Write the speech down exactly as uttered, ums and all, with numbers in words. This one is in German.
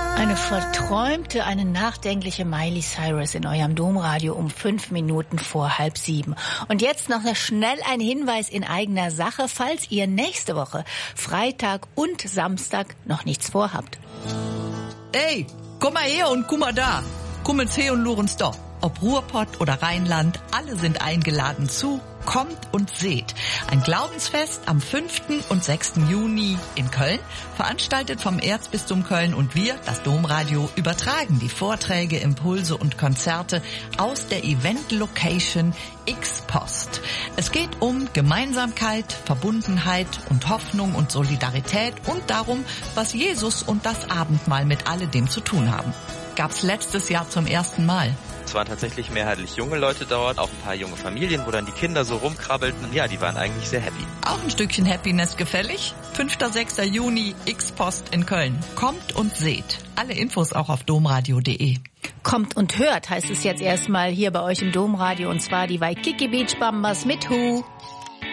Eine verträumte, eine nachdenkliche Miley Cyrus in eurem Domradio um fünf Minuten vor halb sieben. Und jetzt noch schnell ein Hinweis in eigener Sache, falls ihr nächste Woche Freitag und Samstag noch nichts vorhabt. Ey, komm mal her und guck mal da. Kummel's her und Lorenz doch. Ob Ruhrpott oder Rheinland, alle sind eingeladen zu Kommt und seht. Ein Glaubensfest am fünften und sechsten Juni in Köln, veranstaltet vom Erzbistum Köln, und wir, das Domradio, übertragen die Vorträge, Impulse und Konzerte aus der Event-Location X-Post. Es geht um Gemeinsamkeit, Verbundenheit und Hoffnung und Solidarität und darum, was Jesus und das Abendmahl mit alledem zu tun haben. Gab's letztes Jahr zum ersten Mal. Es waren tatsächlich mehrheitlich junge Leute dort, auch ein paar junge Familien, wo dann die Kinder so rumkrabbelten. Ja, die waren eigentlich sehr happy. Auch ein Stückchen Happiness gefällig? fünfter und sechster Juni, X-Post in Köln. Kommt und seht. Alle Infos auch auf domradio punkt de. Kommt und hört, heißt es jetzt erstmal hier bei euch im Domradio, und zwar die Waikiki Beach Bombers mit Who.